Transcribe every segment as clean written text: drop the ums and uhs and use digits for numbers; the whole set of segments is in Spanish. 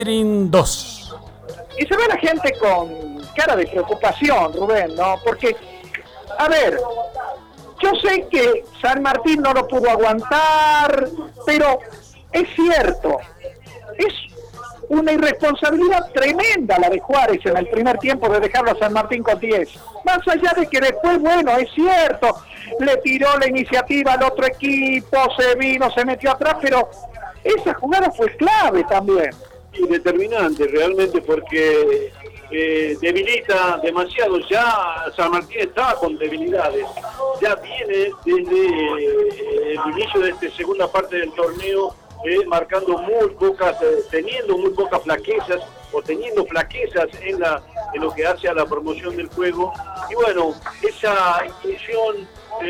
Martín 2. Y se ve la gente con cara de preocupación, Rubén, ¿no? Porque, a ver, yo sé que San Martín no lo pudo aguantar, pero es cierto, es una irresponsabilidad tremenda la de Juárez en el primer tiempo de dejarlo a San Martín con 10. Más allá de que después, bueno, es cierto, le tiró la iniciativa al otro equipo, se vino, se metió atrás, pero esa jugada fue clave también. Y determinante realmente porque debilita demasiado. Ya San Martín está con debilidades, ya viene desde el inicio de esta segunda parte del torneo marcando muy pocas, teniendo muy pocas flaquezas o teniendo flaquezas en lo que hace a la promoción del juego. Y bueno, esa inclusión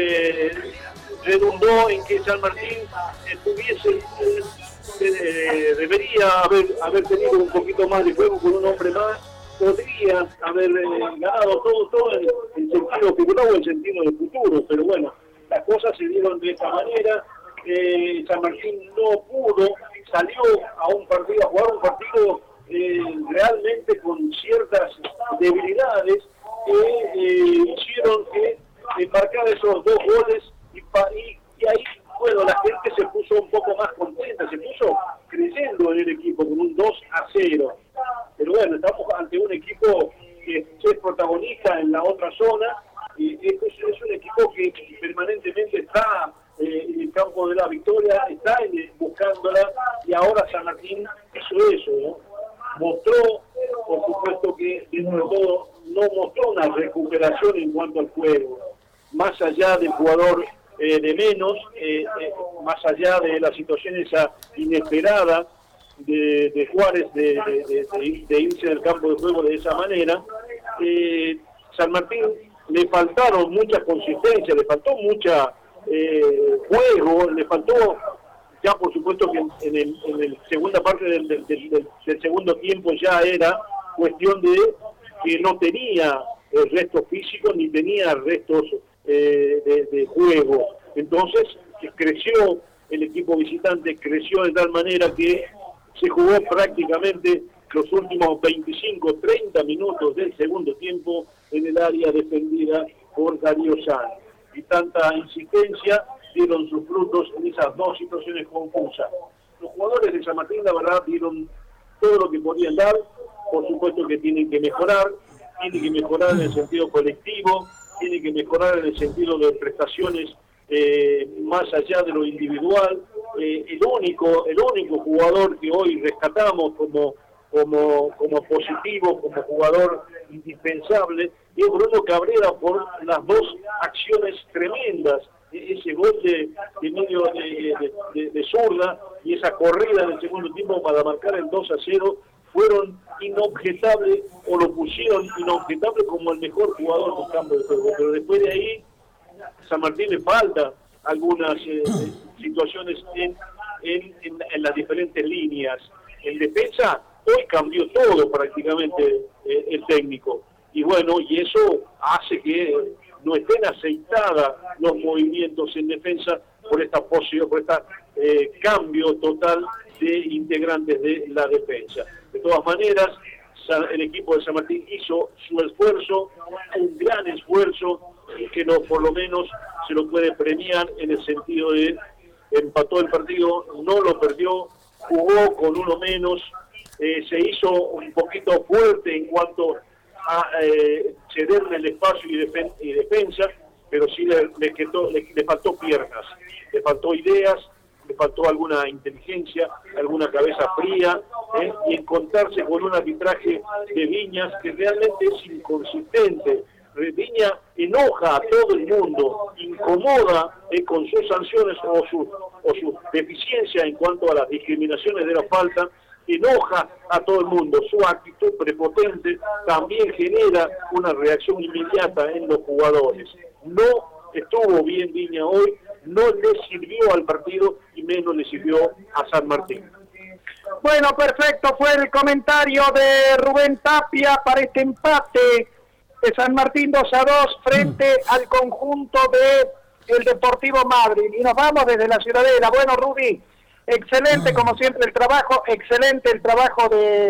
redundó en que San Martín tuviese debería haber tenido un poquito más de juego con un hombre más, podría haber ganado todo en sentido figurado o en sentido de futuro, pero bueno, las cosas se dieron de esta manera. San Martín no pudo, salió a jugar un partido realmente con ciertas debilidades que hicieron que marcar esos dos goles y ahí, bueno, la gente se puso un poco más contenta, se puso creyendo en el equipo con un 2-0. Pero bueno, estamos ante un equipo que es protagonista en la otra zona, y esto es un equipo que permanentemente está en el campo de la victoria, está buscándola, y ahora San Martín hizo eso, ¿no? Mostró, por supuesto que dentro de todo, no mostró una recuperación en cuanto al juego, más allá del jugador de menos, más allá de la situación esa inesperada de Juárez de irse del campo de juego de esa manera. San Martín le faltaron mucha consistencia, le faltó mucha juego, le faltó ya, por supuesto que en el segunda parte del segundo tiempo ya era cuestión de que no tenía restos físicos ni tenía restos de juego. Entonces creció el equipo visitante, creció de tal manera que se jugó prácticamente los últimos 25-30 minutos del segundo tiempo en el área defendida por Darío Sanz, y tanta insistencia dieron sus frutos en esas dos situaciones confusas. Los jugadores de San Martín, la verdad, dieron todo lo que podían dar. Por supuesto que tienen que mejorar en el sentido colectivo, tiene que mejorar en el sentido de prestaciones más allá de lo individual. El único jugador que hoy rescatamos como positivo, como jugador indispensable, es Bruno Cabrera, por las dos acciones tremendas, ese gol de medio de zurda y esa corrida en el segundo tiempo para marcar el 2-0, fueron inobjetables, o lo pusieron inobjetable como el mejor jugador del campo de juego. Pero después de ahí, San Martín le falta algunas situaciones en las diferentes líneas. En defensa, hoy cambió todo prácticamente el técnico. Y bueno, y eso hace que no estén aceitadas los movimientos en defensa por esta cambio total de integrantes de la defensa. De todas maneras, el equipo de San Martín hizo su esfuerzo, un gran esfuerzo, y que por lo menos se lo puede premiar en el sentido de empató el partido, no lo perdió, jugó con uno menos, se hizo un poquito fuerte en cuanto a cederle el espacio y defensa, pero sí le faltó piernas, le faltó ideas, le faltó alguna inteligencia, alguna cabeza fría, y encontrarse con un arbitraje de Viñas que realmente es inconsistente. Viña enoja a todo el mundo, incomoda con sus sanciones o su deficiencia en cuanto a las discriminaciones de la falta, enoja a todo el mundo. Su actitud prepotente también genera una reacción inmediata en los jugadores. No estuvo bien Viña hoy, no le sirvió al partido y menos le sirvió a San Martín. Bueno, perfecto, fue el comentario de Rubén Tapia para este empate de San Martín 2-2 frente al conjunto de el Deportivo Madryn. Y nos vamos desde la Ciudadela. Bueno, Rudy, Excelente, como siempre, el trabajo, excelente el trabajo de